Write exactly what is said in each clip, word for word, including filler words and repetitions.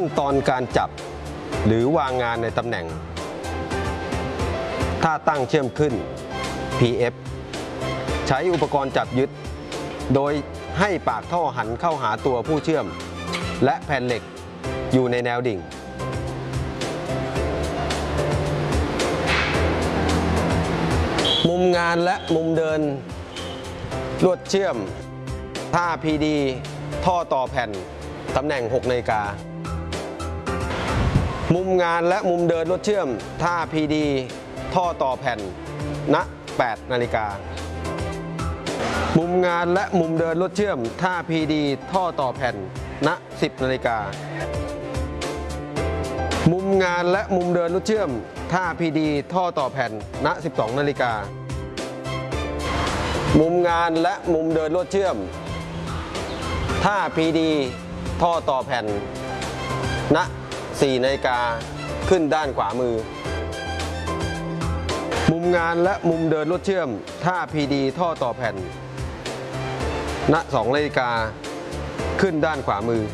ตอนการจับหรือวางงานในตำแหน่งถ้าตั้งเชื่อมขึ้น พี เอฟ ใช้อุปกรณ์จับยึดโดยให้ปากท่อหันเข้าหาตัวผู้เชื่อมและแผ่นเหล็กอยู่ในแนวดิ่งมุมงานและมุมเดินลวดเชื่อมท่า พี ดี ท่อต่อแผ่นตำแหน่งหกนาฬิกามุมงานและมุมเดินลวดเชื่อมท่า พี ดี ท่อต่อแผ่นณแปดนาฬิกามุมงานและมุมเดินลวดเชื่อมท่า พี ดี ท่อต่อแผ่นณสิบนาฬิกามุมงานและมุมเดินลวดเชื่อมท่า พี ดี ท่อต่อแผ่นณสิบสองนาฬิกามุมงานและมุมเดินลวดเชื่อมท่า พี ดี ท่อต่อแผ่นณสี่นาฬิกาขึ้นด้านขวามือมุมงานและมุมเดินลวดเชื่อมท่า พี ดี ท่อต่อแผ่นณสองนาฬิกาขึ้นด้านขวามือ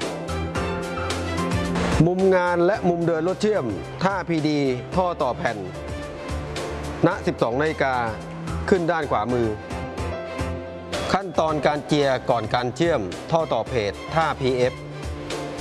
มุมงานและมุมเดินลวดเชื่อมท่า พี ดี ท่อต่อแผ่นณสิบสองนาฬิกาขึ้นด้านขวามือขั้นตอนการเจียร์ก่อนการเชื่อมท่อต่อเพจท่า พี เอฟ